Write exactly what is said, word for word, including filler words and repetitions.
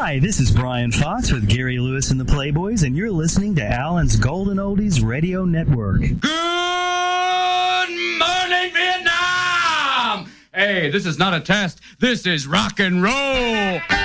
Hi, this is Brian Fox with Gary Lewis and the Playboys, and you're listening to Allen's Golden Oldies Radio Network. Good morning, Vietnam! Hey, this is not a test. This is rock and roll.